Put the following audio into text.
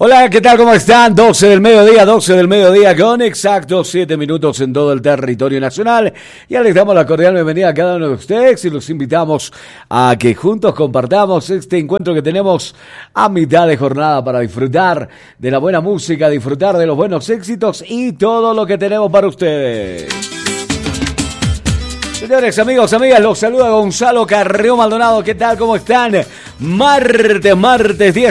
Hola, ¿qué tal? ¿Cómo están? 12 del mediodía con exactos 7 minutos en todo el territorio nacional. Ya les damos la cordial bienvenida a cada uno de ustedes y los invitamos a que juntos compartamos este encuentro que tenemos a mitad de jornada para disfrutar de la buena música, disfrutar de los buenos éxitos y todo lo que tenemos para ustedes. Señores, amigos, amigas, los saluda Gonzalo Carrió Maldonado. ¿Qué tal? ¿Cómo están? Martes 10